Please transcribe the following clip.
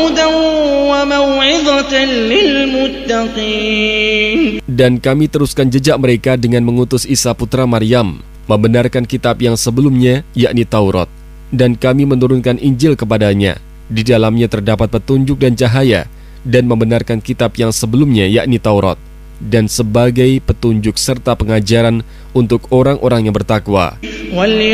Dan kami teruskan jejak mereka dengan mengutus Isa putra Maryam, membenarkan kitab yang sebelumnya, yakni Taurat. Dan kami menurunkan Injil kepadanya. Di dalamnya terdapat petunjuk dan cahaya, dan membenarkan kitab yang sebelumnya, yakni Taurat, dan sebagai petunjuk serta pengajaran untuk orang-orang yang bertakwa.